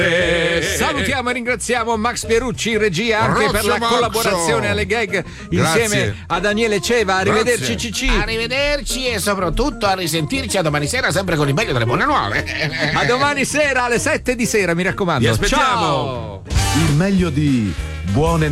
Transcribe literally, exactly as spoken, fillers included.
Eh, salutiamo e ringraziamo Max Pierucci in regia anche Rozzo per la Mazzo. collaborazione alle gag insieme Grazie. a Daniele Ceva. Arrivederci Grazie. Cicci. Arrivederci e soprattutto a risentirci a domani sera sempre con il meglio delle buone nuove. A domani sera alle sette di sera, mi raccomando. Vi aspettiamo. Ciao. Il meglio di Buone